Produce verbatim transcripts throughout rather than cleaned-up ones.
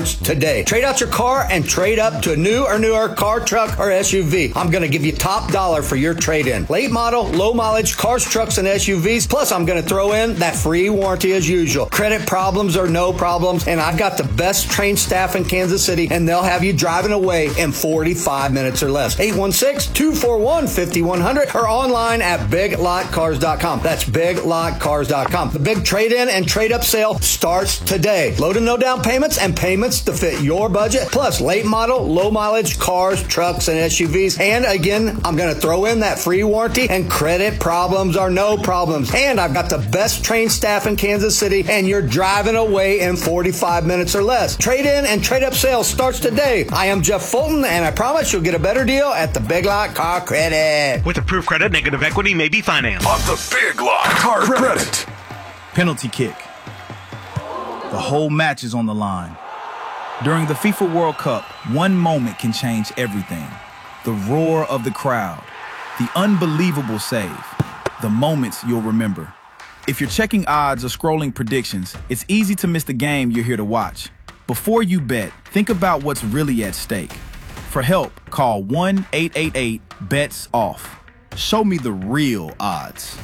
starts today. Trade out your car and trade up to a new or newer car, truck, or S U V. I'm going to give you top dollar for your trade-in. Late model, low mileage cars, trucks, and S U Vs. Plus, I'm going to throw in that free warranty as usual. Credit problems or no problems, and I've got the best trained staff in Kansas City, and they'll have you driving away in forty-five minutes or less. eight one six, two four one, five one zero zero or online at big lot cars dot com. That's big lot cars dot com. The big trade-in and trade-up sale starts today. Low to no down payments and payments to fit your budget. Plus, late model, low mileage cars, trucks, and S U Vs. And again, I'm going to throw in that free warranty, and credit problems are no problems. And I've got the best trained staff in Kansas City, and you're driving away in forty-five minutes or less. Trade-in and trade-up sale starts today. I am Jeff Fulton, and I promise you'll get a better deal at the Big Lot Car Credit. With approved credit, negative equity may be financed. On the Big Lot Car Credit. Penalty kick. The whole match is on the line. During the FIFA World Cup, one moment can change everything. The roar of the crowd, the unbelievable save, the moments you'll remember. If you're checking odds or scrolling predictions, it's easy to miss the game you're here to watch. Before you bet, think about what's really at stake. For help, call one eight eight eight, B E T S off. Show me the real odds.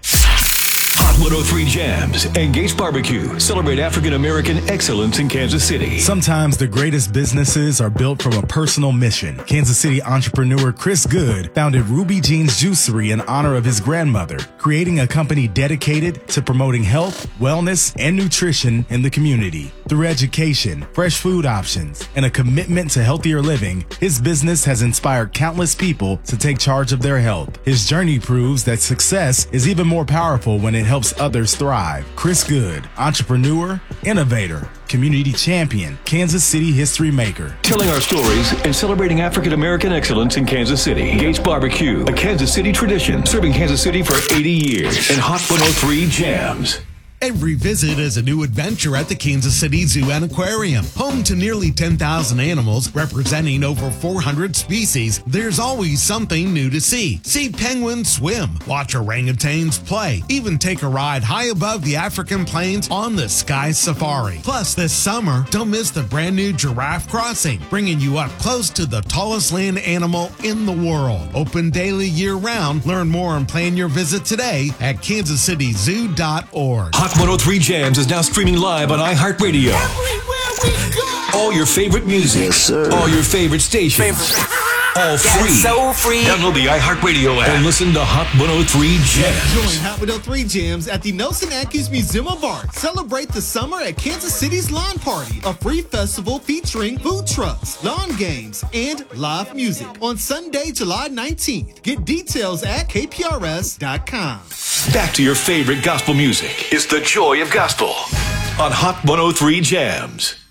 Hot one oh three Jams and Gates Barbecue celebrate African-American excellence in Kansas City. Sometimes the greatest businesses are built from a personal mission. Kansas City entrepreneur Chris Good founded Ruby Jean's Juicery in honor of his grandmother, creating a company dedicated to promoting health, wellness, and nutrition in the community. Through education, fresh food options, and a commitment to healthier living, his business has inspired countless people to take charge of their health. His journey proves that success is even more powerful when it helps others thrive. Chris Good, entrepreneur, innovator, community champion, Kansas City history maker. Telling our stories and celebrating African-American excellence in Kansas City. Gates Barbecue, a Kansas City tradition, serving Kansas City for eighty years. And Hot one oh three Jams. Every visit is a new adventure at the Kansas City Zoo and Aquarium. Home to nearly ten thousand animals representing over four hundred species, there's always something new to see. See penguins swim, watch orangutans play, even take a ride high above the African plains on the Sky Safari. Plus, this summer, don't miss the brand new Giraffe Crossing, bringing you up close to the tallest land animal in the world. Open daily year-round. Learn more and plan your visit today at kansas city zoo dot org. Hot one oh three Jams is now streaming live on iHeartRadio. Everywhere we go. All your favorite music. Yes, sir. All your favorite stations. Favorite. All free. So free. Download the iHeartRadio app and listen to Hot one oh three Jams. Join Hot one oh three Jams at the Nelson Atkins Museum of Art. Celebrate the summer at Kansas City's Lawn Party, a free festival featuring food trucks, lawn games, and live music on Sunday, July nineteenth. Get details at k p r s dot com. Back to your favorite gospel music. It's the joy of gospel on Hot one oh three Jams.